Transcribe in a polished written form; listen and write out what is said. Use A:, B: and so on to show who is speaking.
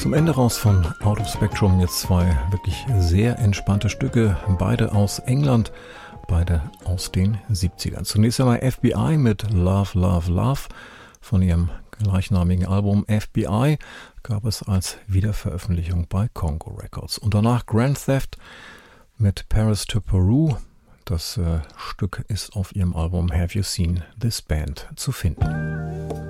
A: Zum Ende raus von Out of Spectrum jetzt zwei wirklich sehr entspannte Stücke, beide aus England, beide aus den 70ern. Zunächst einmal FBI mit Love, Love, Love von ihrem gleichnamigen Album FBI, gab es als Wiederveröffentlichung bei Congo Records. Und danach Grand Theft mit Paris to Peru. Das Stück ist auf ihrem Album Have You Seen This Band zu finden.